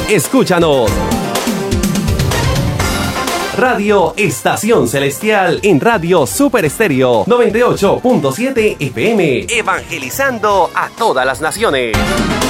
Escúchanos. Radio Estación Celestial en Radio Super Estéreo 98.7 FM, evangelizando a todas las naciones.